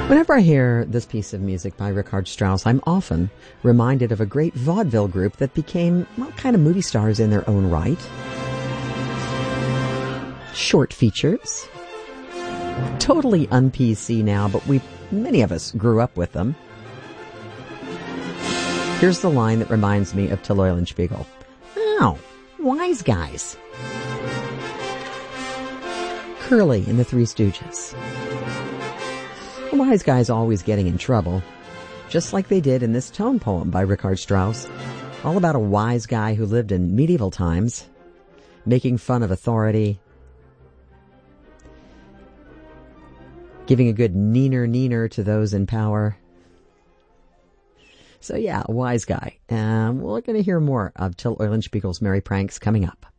Whenever I hear this piece of music by Richard Strauss, I'm often reminded of a great vaudeville group that became, well, kind of movie stars in their own right. Short features. Totally un-PC now, but many of us grew up with them. Here's the line that reminds me of Till Eulenspiegel. Oh, Wise Guys. Curly in the Three Stooges. The Wise Guys always getting in trouble, just like they did in this tone poem by Richard Strauss, all about a wise guy who lived in medieval times, making fun of authority, giving a good neener to those in power. So yeah, a wise guy. We're going to hear more of Till Eulenspiegel's merry pranks coming up.